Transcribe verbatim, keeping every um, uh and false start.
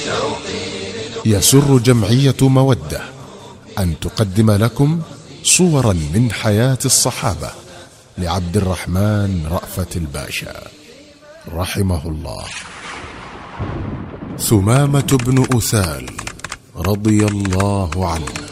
يسر جمعية مودة أن تقدم لكم صورا من حياة الصحابة لعبد الرحمن رأفت الباشا رحمه الله. ثمامة بن أثال رضي الله عنه.